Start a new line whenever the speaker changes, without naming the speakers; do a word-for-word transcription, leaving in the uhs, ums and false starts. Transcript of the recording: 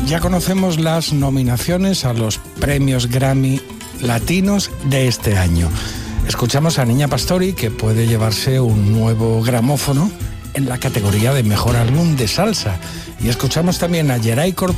ya conocemos las nominaciones a los premios Grammy Latinos de este año. Escuchamos a Niña Pastori, que puede llevarse un nuevo gramófono en la categoría de Mejor Álbum de Salsa. Y escuchamos también a Geray Cortés